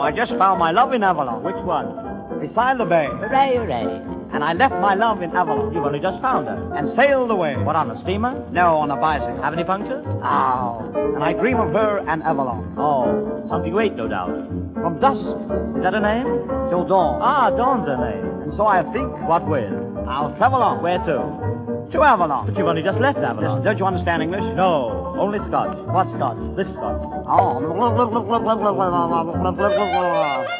I just found my love in Avalon. Which one? Beside the bay. Hooray, hooray. And I left my love in Avalon. You've only just found her. And sailed away. What, on a steamer? No, on a bicycle. Have any punctures? Oh. And I dream of her and Avalon. Oh, something great, no doubt. From dusk. Is that a name? Till dawn. Ah, Dawn's a name. And so I think What with? I'll travel on. Where to? To Avalon. But you've only just left Avalon. Don't you understand English? No, only Scotch. What Scotch? This Scotch. Oh.